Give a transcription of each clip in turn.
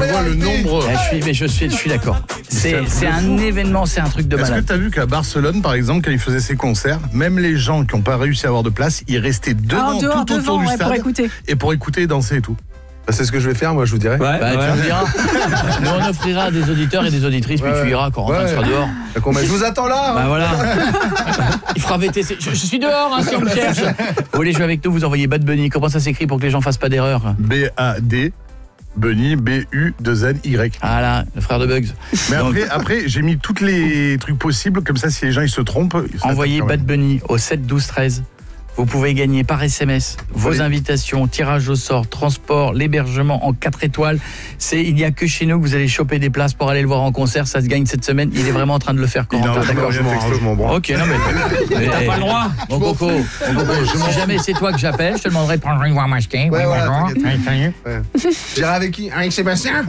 vois le nombre. Je suis d'accord. C'est un événement, c'est un truc de malade. Est-ce que tu as vu qu'à Barcelone, par exemple, quand ils faisaient ses concerts, même les gens qui n'ont pas réussi à avoir de place, ils restaient devant, tout autour du stade pour écouter et danser et tout. Bah, c'est ce que je vais faire, moi, je vous dirais. Tu me diras. Nous, on offrira à des auditeurs et des auditrices, puis tu iras quand Quentin sera dehors. Je vous attends là. Bah voilà. Il fera VTC. Je suis dehors, si on me cherche. Vous voulez jouer avec nous, vous envoyez Bad Bunny. Comment ça s'écrit pour que les gens fassent pas d'erreur? B-A-D. Bunny, B-U-2-N-Y. Ah là, le frère de Bugs. Mais après, j'ai mis tous les trucs possibles, comme ça, si les gens ils se trompent. Envoyez Bad Bunny au 7 12 13. Vous pouvez gagner par SMS vos invitations, tirage au sort, transport, l'hébergement en 4 étoiles. Il n'y a que chez nous que vous allez choper des places pour aller le voir en concert. Ça se gagne cette semaine. Il est vraiment en train de le faire, Corentin. D'accord, ok, non mais t'as pas le droit. Mon coco, si jamais c'est toi que j'appelle, je te demanderai de prendre une voix masquée. J'irai avec qui? Avec Sébastien.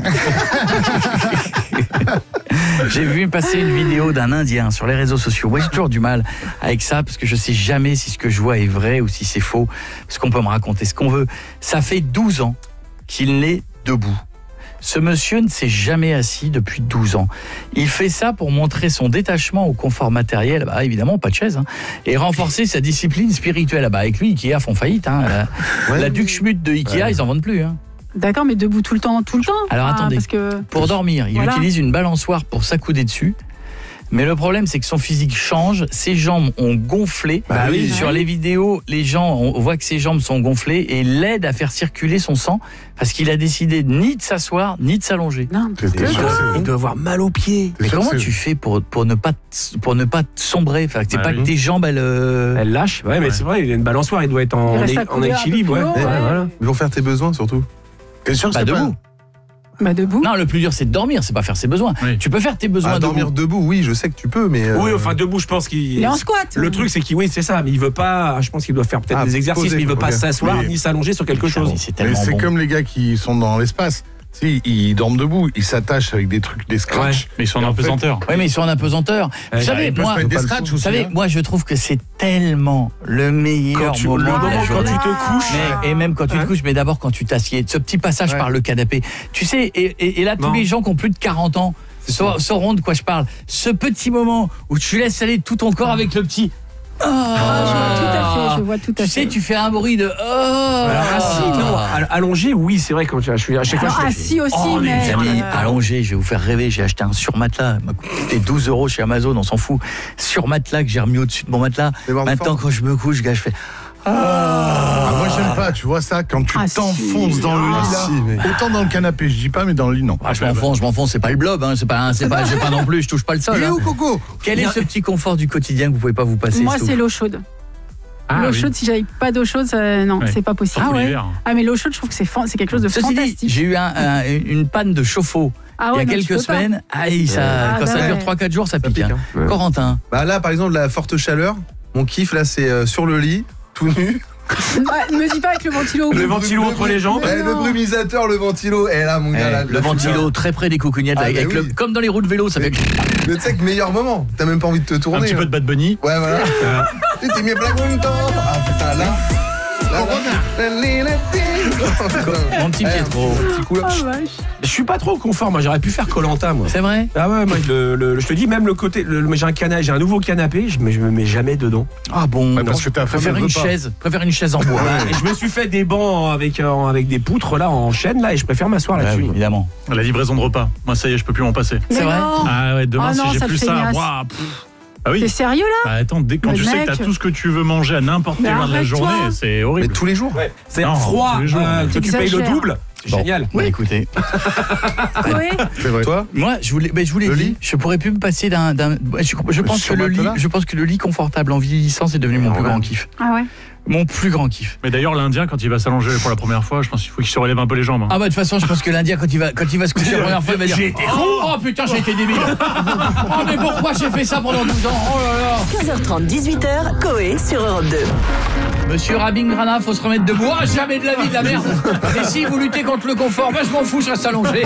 J'ai vu passer une vidéo d'un Indien sur les réseaux sociaux. Moi, j'ai toujours du mal avec ça parce que je sais jamais si ce que je vois est vrai ou si c'est faux. Parce qu'on peut me raconter ce qu'on veut. Ça fait 12 ans qu'il n'est debout. Ce monsieur ne s'est jamais assis depuis 12 ans. Il fait ça pour montrer son détachement au confort matériel, évidemment, pas de chaise, et renforcer sa discipline spirituelle. Avec lui, Ikea font faillite. La Duc Schmutt de Ikea, ils en vendent plus. D'accord, mais debout tout le temps. Alors attendez, parce que... pour dormir, il utilise une balançoire pour s'accouder dessus. Mais le problème, c'est que son physique change, ses jambes ont gonflé. Sur les vidéos, on voit que ses jambes sont gonflées et l'aide à faire circuler son sang parce qu'il a décidé ni de s'asseoir, ni de s'allonger. Il doit avoir mal aux pieds. Mais comment tu fais pour ne pas sombrer? Enfin, c'est pas que tes jambes, elles lâchent. Ouais, mais c'est vrai, il y a une balançoire, il doit être en équilibre. Ils vont faire tes besoins, surtout. T'es sûr que c'est debout? Debout. Non, le plus dur, c'est de dormir, c'est pas faire ses besoins. Tu peux faire tes besoins debout. Dormir debout, oui, je sais que tu peux, mais... Oui, enfin, debout, je pense qu'il... Il est en squat. Le truc, c'est qu'il, c'est ça, mais il veut pas... Je pense qu'il doit faire peut-être des exercices, mais il veut pas s'asseoir ni s'allonger sur quelque chose. C'est comme les gars qui sont dans l'espace. Ils dorment debout, ils s'attachent avec des trucs, des scratchs. Mais ils sont en apesanteur. Oui, mais ils sont en apesanteur. Vous savez, moi, je trouve que c'est tellement le meilleur moment de la journée. Quand tu te couches. Et même quand tu te couches, mais d'abord quand tu t'assieds. Ce petit passage par le canapé. Tu sais, et là, tous les gens qui ont plus de 40 ans sauront de quoi je parle. Ce petit moment où tu laisses aller tout ton corps avec le petit... Je vois tout à fait. Tu sais, tu fais un bruit de allongé, oui, c'est vrai, quand je suis à chaque fois. Assis aussi, les amis, allongé, je vais vous faire rêver. J'ai acheté un surmatelas, il m'a coûté 12 € chez Amazon, on s'en fout. Surmatelas que j'ai remis au-dessus de mon matelas. Maintenant, quand je me couche, je fais. Moi j'aime pas, tu vois ça, quand tu t'enfonces dans le lit là, autant dans le canapé, je dis pas, mais dans le lit non. Je m'enfonce, c'est pas le blob, j'ai pas non plus, je touche pas le sol. Il est où, Coco? Quel est ce petit confort du quotidien que vous pouvez pas vous passer? Moi, c'est l'eau chaude. L'eau chaude, si j'avais pas d'eau chaude, c'est pas possible. Mais l'eau chaude, je trouve que c'est quelque chose de fantastique. J'ai eu une panne de chauffe-eau il y a quelques semaines. Quand ça dure 3-4 jours, ça pique. Corentin. Là, par exemple, la forte chaleur, mon kiff, là, c'est sur le lit, tout nu. Ne me dis pas avec le ventilo. Le ventilo entre les jambes. Le brumisateur, le ventilo. Là, mon gars, le ventilo très près des coucougnettes, comme dans les roues de vélo, ça fait. Mais tu sais que meilleur moment, t'as même pas envie de te tourner. Un petit peu de Bad Bunny. Ouais, voilà. T'es mis placonto. Putain, là. Mon petit Pietro. Je suis pas trop au confort, moi j'aurais pu faire Koh-Lanta, moi. C'est vrai? Ah ouais, moi je te dis, même le côté, j'ai un nouveau canapé, je me mets jamais dedans. Ah bon? Parce que t'as préfère une chaise en bois. Et je me suis fait des bancs avec des poutres là en chaîne là, et je préfère m'asseoir là-dessus. Évidemment. La livraison de repas, moi ça y est, je peux plus m'en passer. C'est vrai? Ah ouais, demain si j'ai plus ça, Ah oui. T'es sérieux là? Attends, quand tu sais que t'as tout ce que tu veux manger à n'importe quelle heure de la journée, c'est horrible. Mais tous les jours. C'est froid, que tu payes le double. Génial. Écoutez. C'est vrai. Toi? Moi, je vous l'ai dit, je pourrais plus me passer d'un. Je pense que le lit confortable en vieillissant, c'est devenu mon plus grand kiff. Ah ouais? Mon plus grand kiff. Mais d'ailleurs, l'Indien, quand il va s'allonger pour la première fois, je pense qu'il faut qu'il se relève un peu les jambes. De toute façon, je pense que l'Indien, quand il va se coucher la première fois, il va dire j'ai été con. Oh putain, j'ai été débile. Mais pourquoi j'ai fait ça pendant 12 ans? Oh là là. 15h30, 18h, Coé sur Europe 2. Monsieur Rabingrana, faut se remettre debout. Jamais de la vie, de la merde. Et si vous luttez contre le confort, je m'en fous, je reste allongé.